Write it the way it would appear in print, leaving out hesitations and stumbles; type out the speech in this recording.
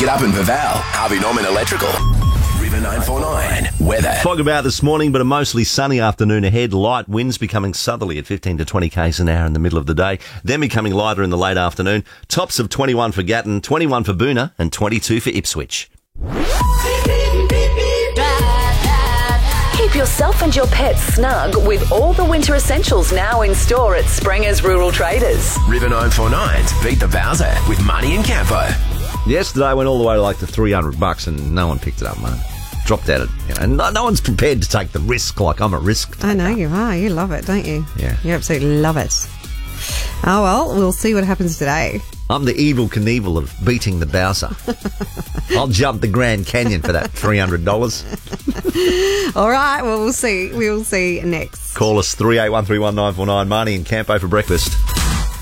it up in Vaval. Harvey Norman Electrical. River 949. Weather. Fog about this morning, but a mostly sunny afternoon ahead. Light winds becoming southerly at 15 to 20 k's an hour in the middle of the day, then becoming lighter in the late afternoon. Tops of 21 for Gatton, 21 for Boonah, and 22 for Ipswich. Keep yourself and your pets snug with all the winter essentials now in store at Springer's Rural Traders. River 949's Beat the Bowser with Marnie and Campo. Yesterday I went all the way to like the $300 and no one picked it up, mate. Dropped at it. No one's prepared to take the risk like I'm a risk taker. I know you are. You love it, don't you? Yeah. You absolutely love it. Oh, well, we'll see what happens today. I'm the evil Knievel of beating the Bowser. I'll jump the Grand Canyon for that $300. All right, well, we'll see. We'll see next. Call us 38131949, Marnie and Campo for breakfast.